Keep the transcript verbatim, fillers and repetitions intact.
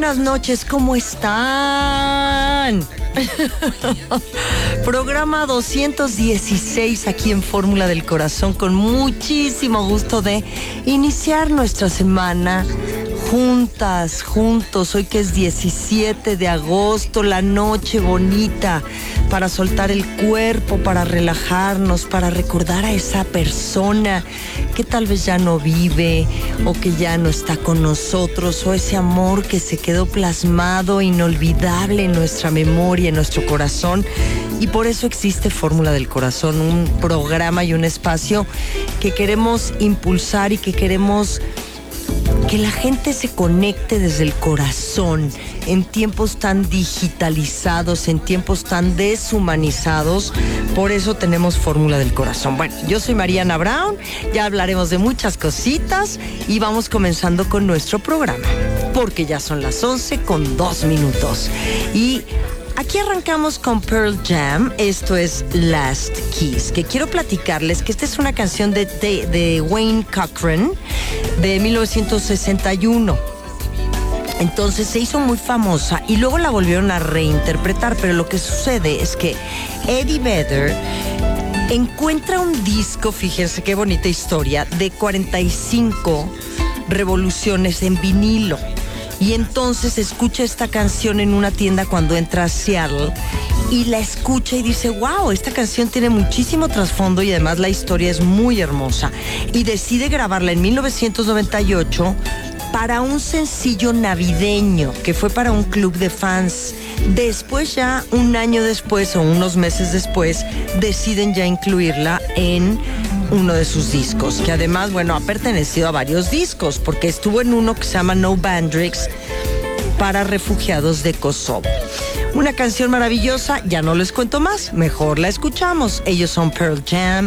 buenas noches, ¿cómo están? Programa doscientos dieciséis aquí en Fórmula del Corazón, con muchísimo gusto de iniciar nuestra semana juntas, juntos, hoy que es diecisiete de agosto, la noche bonita para soltar el cuerpo, para relajarnos, para recordar a esa persona que tal vez ya no vive o que ya no está con nosotros, o ese amor que se quedó plasmado, inolvidable en nuestra memoria, en nuestro corazón. Y por eso existe Fórmula del Corazón, un programa y un espacio que queremos impulsar y que queremos que la gente se conecte desde el corazón en tiempos tan digitalizados, en tiempos tan deshumanizados. Por eso tenemos Fórmula del Corazón. Bueno, yo soy Mariana Brown, ya hablaremos de muchas cositas y vamos comenzando con nuestro programa, porque ya son las once con dos minutos. Y aquí arrancamos con Pearl Jam, esto es Last Kiss, que quiero platicarles que esta es una canción de, de, de Wayne Cochran de mil novecientos sesenta y uno. Entonces se hizo muy famosa y luego la volvieron a reinterpretar, pero lo que sucede es que Eddie Vedder encuentra un disco, fíjense qué bonita historia, de cuarenta y cinco revoluciones en vinilo. Y entonces escucha esta canción en una tienda cuando entra a Seattle y la escucha y dice, wow, esta canción tiene muchísimo trasfondo y además la historia es muy hermosa. Y decide grabarla en mil novecientos noventa y ocho para un sencillo navideño que fue para un club de fans. Después, ya un año después o unos meses después, deciden ya incluirla en uno de sus discos, que además, bueno, ha pertenecido a varios discos, porque estuvo en uno que se llama No Bandrix para refugiados de Kosovo. Una canción maravillosa, ya no les cuento más, mejor la escuchamos. Ellos son Pearl Jam.